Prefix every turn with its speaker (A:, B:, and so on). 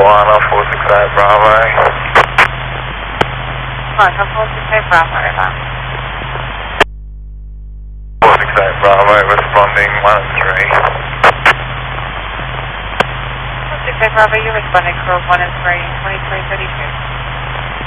A: Lana 468 Bravo.
B: Lana 468 Bravo, over.
A: 468 Bravo, responding 1 and 3.
B: 468 Bravo, you're responding for 1 and 3, 2332.